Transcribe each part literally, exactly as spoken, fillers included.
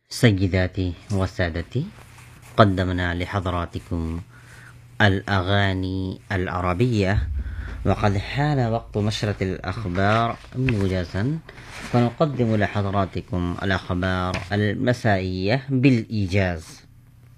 سيداتي وسادتي، قدمنا لحضراتكم الأغاني العربية، وقد حان وقت نشرة الأخبار موجزا، فنقدم لحضراتكم الأخبار المسائية بالإيجاز.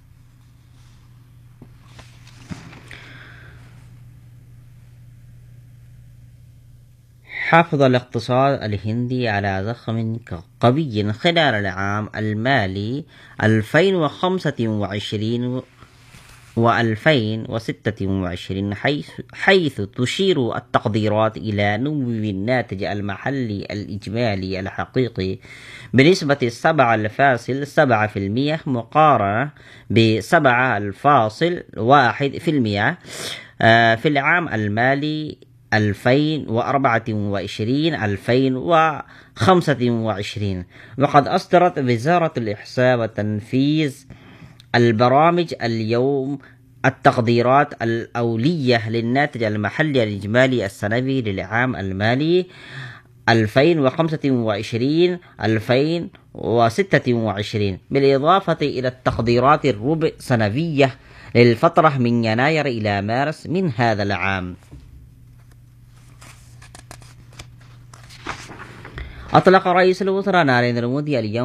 حافظ الاقتصاد الهندي على زخم قوي خلال العام المالي ألفين وخمسة وعشرين وألفين وستة وعشرين، حيث, حيث تشير التقديرات إلى نمو الناتج المحلي الإجمالي الحقيقي بنسبة سبعة فاصل سبعة بالمئة مقارنة بسبعة فاصل واحد بالمئة في العام المالي ألفين وأربعة وعشرين ألفين وخمسة وعشرين. وقد أصدرت وزارة الإحصاء والتنفيذ البرامج اليوم التقديرات الأولية للناتج المحلي الإجمالي السنوي للعام المالي ألفين وخمسة وعشرين ألفين وستة وعشرين، بالإضافة إلى التقديرات الربع سنوية للفترة من يناير إلى مارس من هذا العام. أطلق رئيس الوزراء ناريندرا مودي اليوم